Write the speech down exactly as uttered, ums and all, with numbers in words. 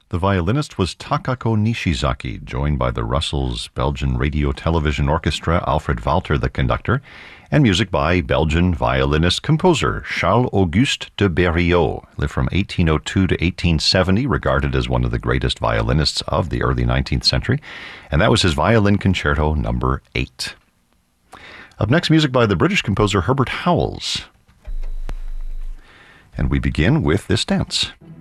The violinist was Takako Nishizaki, joined by the Russell's Belgian Radio Television Orchestra, Alfred Walter the conductor, and music by Belgian violinist-composer Charles-Auguste de Berriot, lived from eighteen oh two to eighteen seventy, regarded as one of the greatest violinists of the early nineteenth century, and that was his Violin Concerto number eight. Up next, music by the British composer Herbert Howells. And we begin with this dance.